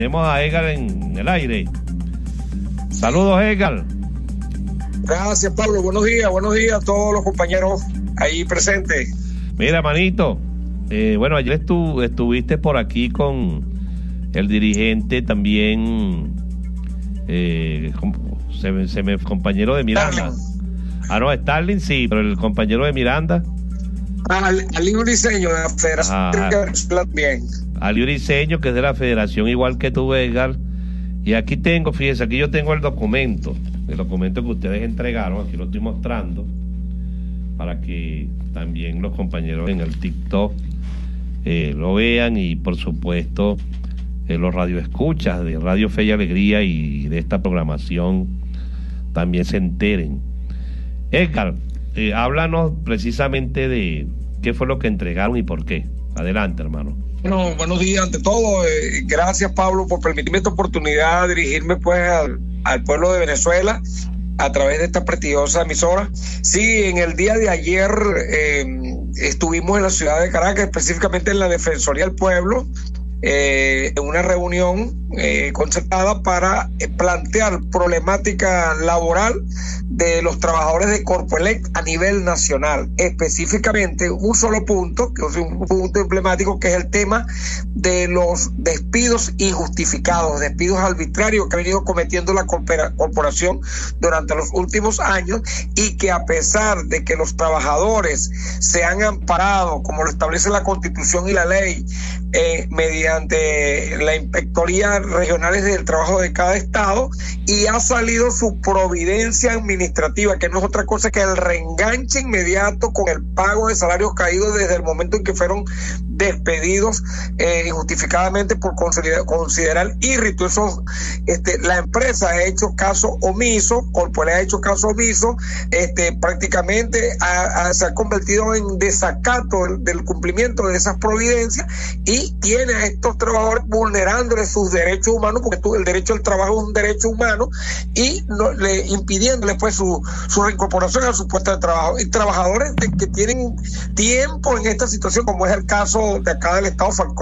Tenemos a Edgar en el aire. Saludos, Edgar. Gracias, Pablo. Buenos días a todos los compañeros ahí presentes. Mira, manito, bueno, ayer estuviste por aquí con el dirigente también, compañero de Miranda. No, Starling sí, pero el compañero de Miranda. Ali Uriseño de la Federación también. Ali Uriseño, que es de la Federación, igual que tú, Edgar. Y aquí tengo, fíjense, aquí yo tengo el documento que ustedes entregaron, aquí lo estoy mostrando, para que también los compañeros en el TikTok lo vean y por supuesto los radioescuchas de Radio Fe y Alegría y de esta programación también se enteren. Edgar, háblanos precisamente de qué fue lo que entregaron y por qué. Adelante, hermano. Bueno, buenos días ante todo. Gracias, Pablo, por permitirme esta oportunidad de dirigirme pues al pueblo de Venezuela a través de esta prestigiosa emisora. Sí, en el día de ayer estuvimos en la ciudad de Caracas, específicamente en la Defensoría del Pueblo, en una reunión concertada para plantear problemática laboral de los trabajadores de Corpoelec a nivel nacional, específicamente un solo punto, que es un punto emblemático, que es el tema de los despidos injustificados, despidos arbitrarios que ha venido cometiendo la corporación durante los últimos años, y que a pesar de que los trabajadores se han amparado, como lo establece la Constitución y la ley, mediante la inspectoría regionales del trabajo de cada estado, y ha salido su providencia administrativa, que no es otra cosa que el reenganche inmediato con el pago de salarios caídos desde el momento en que fueron despedidos injustificadamente por considerar irrituoso. La empresa ha hecho caso omiso, Corpoelec ha hecho caso omiso, prácticamente se ha convertido en desacato del cumplimiento de esas providencias, y tiene a estos trabajadores vulnerándole sus derechos humanos, porque el derecho al trabajo es un derecho humano, y impidiéndole pues su reincorporación a su puesto de trabajo. Y trabajadores que tienen tiempo en esta situación, como es el caso de acá del estado Falcón,